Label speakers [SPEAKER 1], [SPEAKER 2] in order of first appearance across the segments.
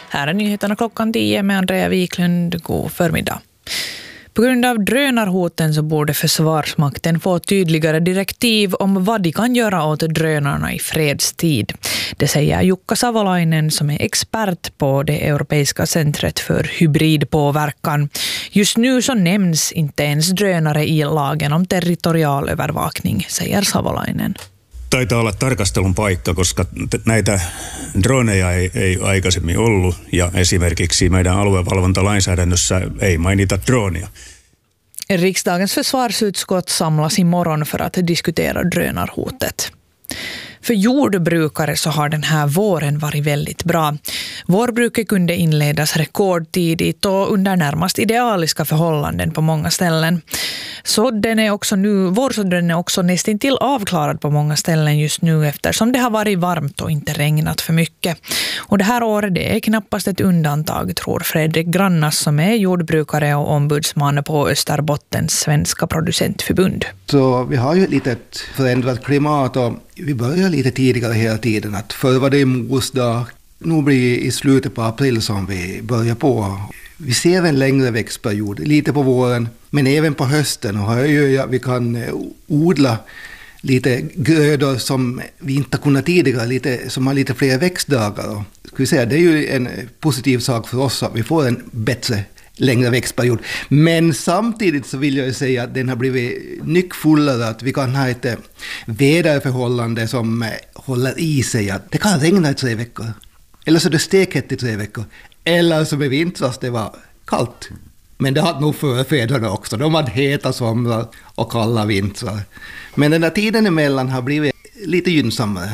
[SPEAKER 1] Här är nyheterna klockan 10 med Andrea Wiklund. God förmiddag. På grund av drönarhoten så borde Försvarsmakten få tydligare direktiv om vad de kan göra åt drönarna i fredstid. Det säger Jukka Savolainen som är expert på det Europeiska centret för hybridpåverkan. Just nu så nämns inte ens drönare i lagen om territorial övervakning, säger Savolainen.
[SPEAKER 2] Taitaa olla tarkastelun paikka, koska näitä droneja ei aikaisemmin ollut ja esimerkiksi meidän aluevalvontalainsäädännössä ei mainita dronia.
[SPEAKER 1] Riksdagens försvarsutskott samlas imorgon för att diskutera drönarhotet. För jordbrukare så har den här våren varit väldigt bra. Vårbruket kunde inledas rekordtidigt och under närmast idealiska förhållanden på många ställen. Vårsådden är också nästintill avklarad på många ställen just nu eftersom det har varit varmt och inte regnat för mycket. Och det här året det är knappast ett undantag, tror Fredrik Grannas som är jordbrukare och ombudsman på Österbottens svenska producentförbund.
[SPEAKER 3] Så vi har ju ett litet förändrat klimat och vi börjar lite tidigare hela tiden. Att förr var det mors dag, nu blir det i slutet på april som vi börjar på. Vi ser en längre växtperiod, lite på våren men även på hösten. Och vi kan odla lite grödor som vi inte har kunnat tidigare, som har lite fler växtdagar. Det är ju en positiv sak för oss att vi får en bättre längre växtperiod. Men samtidigt så vill jag ju säga att den har blivit nyckfullare, att vi kan ha ett väderförhållande som håller i sig. Att det kan regna i 3 veckor. Eller så är det stekhett i 3 veckor. Eller som i vintras det var kallt. Men det hade nog förfäderna också. De hade heta somrar och kalla vintrar. Men den där tiden emellan har blivit lite gynnsammare.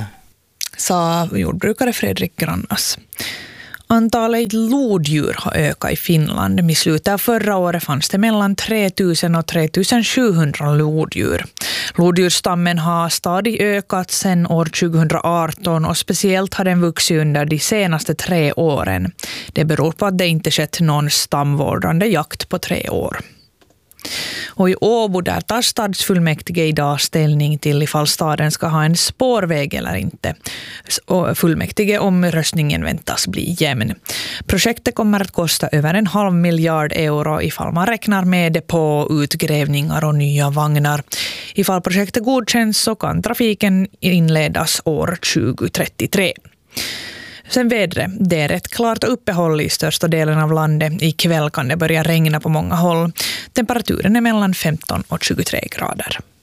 [SPEAKER 1] Sa jordbrukare Fredrik Grannas. Antalet lodjur har ökat i Finland. I slutet av förra året fanns det mellan 3000 och 3700 lodjur. Lodjursstammen har stadigt ökat sedan år 2018 och speciellt har den vuxit under de senaste 3 åren. Det beror på att det inte skett någon stamvårdande jakt på 3 år. Och i Åbo där tar stadsfullmäktige idag ställning till ifall staden ska ha en spårväg eller inte. Och fullmäktige omröstningen väntas bli jämn. Projektet kommer att kosta över 1,5 miljard euro ifall man räknar med depå, utgrävningar och nya vagnar. Ifall projektet godkänns så kan trafiken inledas år 2033. Sen vädret. Det är rätt klart uppehåll i största delen av landet. Ikväll kan det börja regna på många håll. Temperaturen är mellan 15 och 23 grader.